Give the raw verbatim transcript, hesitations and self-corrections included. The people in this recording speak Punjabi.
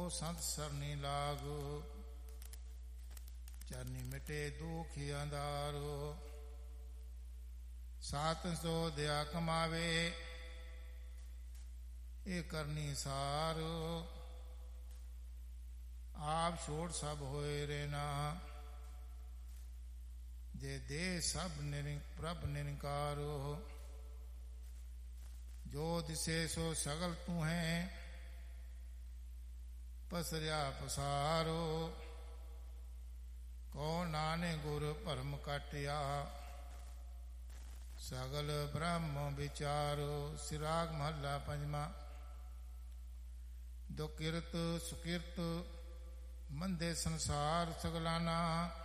ਕੋ ਸੰਤ ਸਰਨੀ ਲਾਗੋ, ਚਰਨੀ ਮਿਟੇ ਦੁਖ ਅੰਧਾਰੋ। ਸਾਤ ਸੋ ਦਇਆ ਕਮਾਵੇ, ਇਹ ਕਰਨੀ ਸਾਰੋ। ਆਪ ਛੋੜ ਸਭ ਹੋਏ ਰਹਿਣਾ, ਜੇ ਦੇ ਸਭ ਨਿਰ ਪ੍ਰਭ ਨਿਰੰਕਾਰੋ। ਜੋ ਦਿਸੇ ਸੋ ਸਗਲ ਤੂੰ ਹੈ, ਪਸਰਿਆ ਪਸਾਰੋ। ਕੋ ਨਾਨਕ ਗੁਰ ਭਰਮ ਕਾਟਿਆ, ਸਗਲ ਬ੍ਰਹਮ ਵਿਚਾਰੋ। ਸਿਰਾਗ ਮਹੱਲਾ ਪੰਜਵਾਂ। ਦੁਕਿਰਤ ਸੁਕਿਰਤ ਮੰਦੇ ਸੰਸਾਰ ਸਗਲਾਨਾ,